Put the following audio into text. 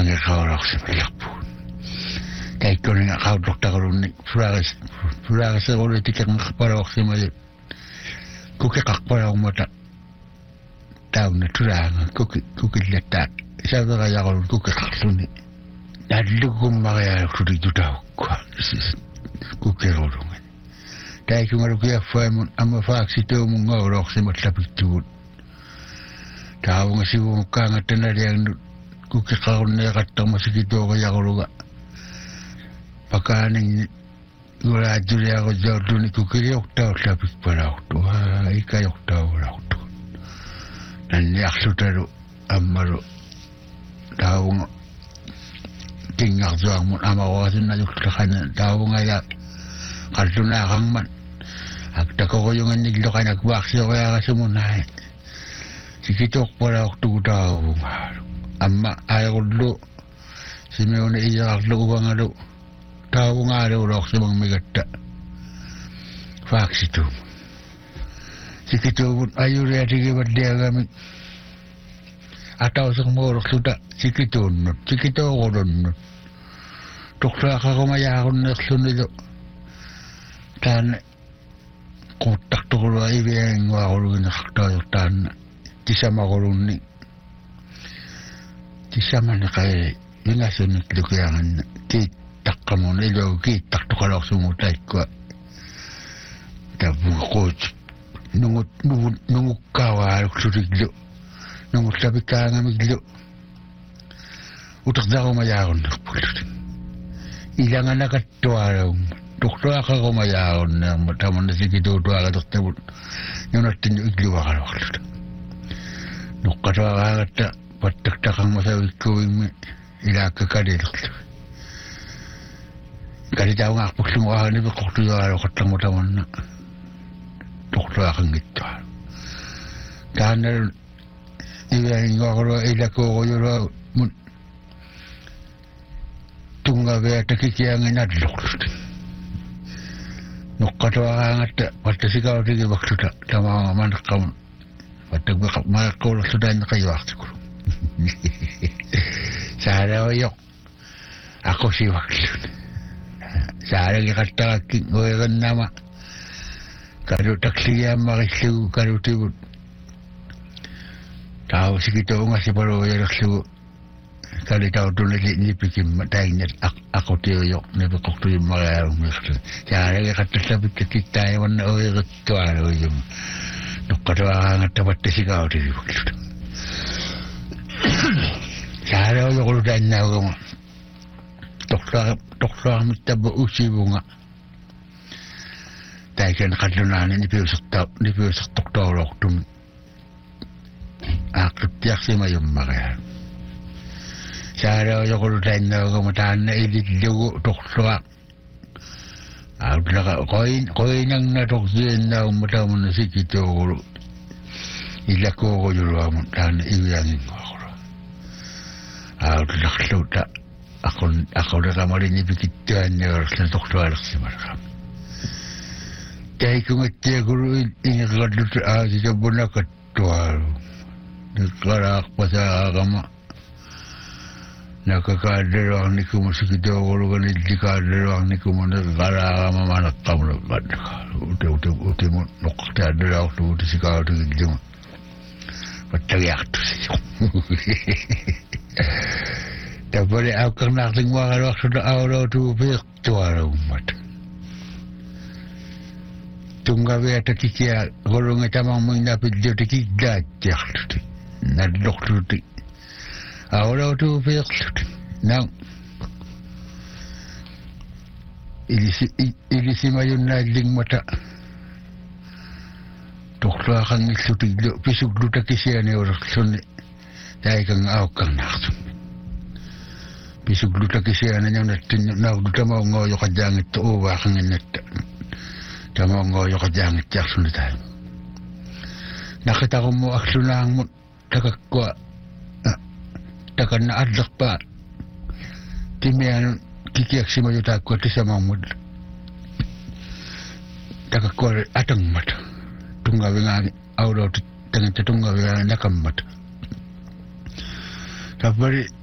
Angin kauraks melappu. Kaikkonen kautuktakorunni furagas oli tikang paraksi mai. Kuke kakparaummata täynnä tyräängä kukillettää. Säytäkä jakolun kuke kaksuni. Nähdä kummaria suri tutaukkoa. Siis kukerudungen. Täikymä kieffaa mun amma faaksi tuomun ngauroksi mutta pittuun. Taavunga sivu mukaan että nähdään kuke kaunne ja kattamasikin tuoka jakoluga. Pakaanin juolaajyriä kun joutuu niin kuke johtaa läpit parautuu. Eikä johtaa parautuu. Nän jaksutaru ammaru taavunga. Tinggal mun ama wasin na yuktakan taunga ya kartuna kangman akta ko yung niglo ka nagwaksi ko ya sumunay sikitok para waktu taunga amma ayaw lo si meon iya aklo wang ado taunga ado rok si mang migatta faksitu sikitok ayo ria tigi badya kami atau semua sudah sikiton sikitoron tuksa ako mayakon na sunido tan kutak tulo ay biyang wakulun nakaktayo tan tisama kulun ni tisama na kay yung asunod lukiyangan kitak ka mo na ilo kitak tukalak sumutay ko tapos ko nungut kawalok suriglo nungut sabi ka nga miglo utak na ako mayakon nakapulot ilangan na katuaraw tukto ako mayakon na mataman na sige tutuwa ka tuktabot yung natin yung igluwa ka nakapulot nukatawa ka kata pataktakang masawit ko yung ilaka ka dito kasi tao nga akpag sumukahan nito tukto yung araw katang mataman na tukto akang ito kaya na ibahin ko ako ilako ko yung tunga veeta kikiangin adloklut. Nukkatoa kaangatta, vasta sikautinkin vaksuta tamaa manakkaun. Vasta manakkaulasta tänne kaivahtikulu. Saada on jo. Akosi vaksut. Saadakin kattalakin koiran nämä. Kadutaksi jäämmärissivu kadutivut. Tausikin toungasi paloojalaksivu. Kali tautunut nipikin täynnä akotio jo ne koktuin malailumista. Saadakin kattasta pitkä kittaa ei vanna oirattua oijum. Nukkatoa kaangatta vatta sikautinkin vaksut. Saada on joku tänne on. Toksaa mitä usivunga. Täikän katunaan niin piusat toktaa lohtun. Akut jaksima jummareja. Saada on joku tänne on, mutta tänne ei joku toksaa. Koinang na toksien na umata mun sikito ulu. Illa koko julua mun tänne iwiangin kokoro. Laksuuta. Ako nakamalin ipikittyään ne orastan toksualaksi markam. Täikungattia kuru inakadut aasita punakattualu. Nyt karaakpasa akama. Nakakaadderoang nikuma sikitoukulukan ittikaadderoang nikuma nakakaraakama manakkamuna kaddakalu. Utimun nokkataadderoaktu utisikautukin timun. Vattakiaktusi. Tapos aukang nating wakalak sudah auto tubig tuara umat. Tungga veta kikia golonga tamang mendapat jadi kidat jakti. Nadok tuti. Auto tubig tuti. Nang ilisi mayun nading mata. Dokter akan isuti pisuk duta kisia ne orang sunni. Dai kang aukang naksum. Pisuk luta kisiana nyo natin na tama ngoyo ka jangit to uwa kang net tama ngoyo ka jangit jaksun tayo nakita ko mo aksunang mo takakwa takan na adlak pa timian kikiyak si mayo takwa ti sa mamud takakwa atang mata tunggawi nga auro tangit tunggawi nga nakamata tapos